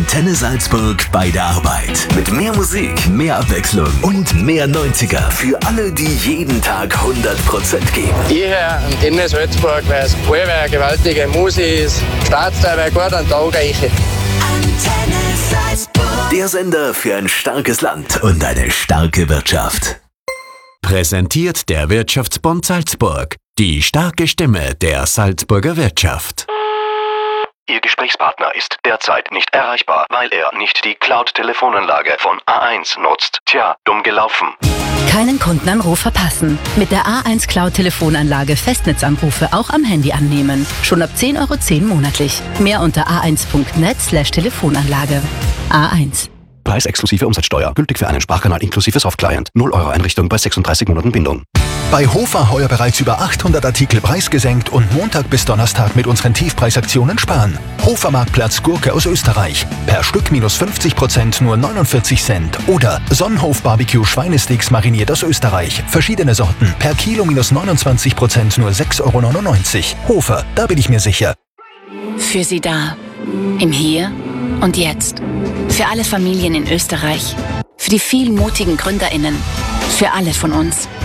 Antenne Salzburg bei der Arbeit. Mit mehr Musik, mehr Abwechslung und mehr 90er für alle, die jeden Tag 100% geben. Ich höre Antenne Salzburg, weil es eine gewaltige Musik ist. Startet dabei gut an den Tag reiche. Antenne Salzburg. Der Sender für ein starkes Land und eine starke Wirtschaft. Präsentiert der Wirtschaftsbund Salzburg. Die starke Stimme der Salzburger Wirtschaft. Ihr Gesprächspartner ist derzeit nicht erreichbar, weil er nicht die Cloud-Telefonanlage von A1 nutzt. Tja, dumm gelaufen. Keinen Kundenanruf verpassen. Mit der A1 Cloud-Telefonanlage Festnetzanrufe auch am Handy annehmen. Schon ab 10,10 € monatlich. Mehr unter a1.net/Telefonanlage. A1. Preis exklusive Umsatzsteuer. Gültig für einen Sprachkanal inklusive Softclient. 0 € Einrichtung bei 36 Monaten Bindung. Bei Hofer heuer bereits über 800 Artikel preisgesenkt und Montag bis Donnerstag mit unseren Tiefpreisaktionen sparen. Hofer Marktplatz Gurke aus Österreich. Per Stück minus 50% nur 49 Cent. Oder Sonnenhof Barbecue Schweinesticks mariniert aus Österreich. Verschiedene Sorten. Per Kilo minus 29% nur 6,99 €. Hofer, da bin ich mir sicher. Für Sie da. Im Hier und Jetzt. Für alle Familien in Österreich. Für die vielen mutigen GründerInnen. Für alle von uns.